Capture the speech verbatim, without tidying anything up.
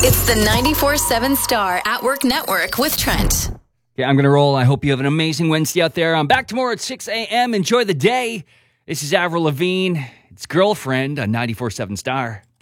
It's the ninety-four seven Star at Work Network with Trent. Yeah, I'm going to roll. I hope you have an amazing Wednesday out there. I'm back tomorrow at six a.m. Enjoy the day. This is Avril Lavigne. It's Girlfriend on ninety-four seven Star.